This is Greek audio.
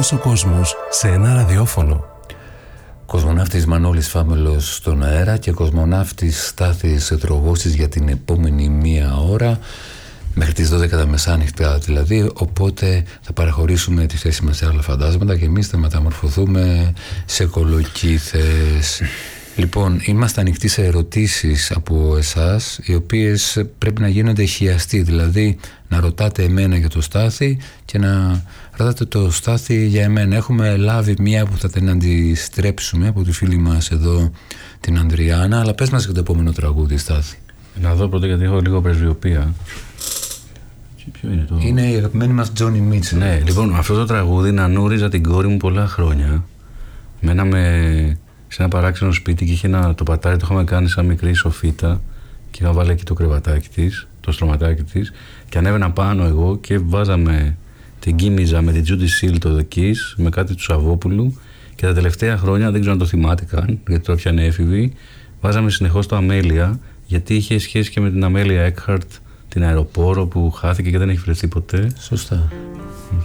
Όλος ο κόσμος σε ένα ραδιόφωνο. Κοσμοναύτης Μανώλης Φάμελος στον αέρα και κοσμοναύτης Στάθης Τρογώσης για την επόμενη μία ώρα, μέχρι τις 12 τα μεσάνυχτα δηλαδή, οπότε θα παραχωρήσουμε τη θέση μας σε άλλα φαντάσματα και εμείς θα μεταμορφωθούμε σε κολοκύθες. Λοιπόν, είμαστε ανοιχτοί σε ερωτήσεις από εσάς, οι οποίες πρέπει να γίνονται χιαστοί, δηλαδή να ρωτάτε εμένα για το Στάθη και να ρωτάτε το Στάθη για εμένα. Έχουμε λάβει μία που θα την αντιστρέψουμε από τη φίλη μας εδώ, την Ανδριάννα, αλλά πες μας για το επόμενο τραγούδι, Στάθη. Να δω πρώτα, γιατί έχω λίγο πρεσβειοποία. Ποιο είναι το... Είναι η αγαπημένη μας Τζόνι Μίτσελ. Ναι, λοιπόν, αυτό το τραγούδι να νούριζα την κόρη μου πολλά χρόνια. Μέναμε σε ένα παράξενο σπίτι και είχε το πατάρι το είχαμε κάνει σαν μικρή σοφίτα και είχα βάλει εκεί το κρεβατάκι της, το στρωματάκι της, και ανέβαινα πάνω εγώ και βάζαμε την Κίμιζα με την Τζούντι Σιλ το The Kiss με κάτι του Σαββόπουλου, και τα τελευταία χρόνια, δεν ξέρω αν το θυμάται καν γιατί το έπιανε έφηβη, βάζαμε συνεχώς το Αμέλεια, γιατί είχε σχέση και με την Αμέλεια Έκχαρτ, την αεροπόρο που χάθηκε και δεν έχει βρεθεί ποτέ. Σωστά.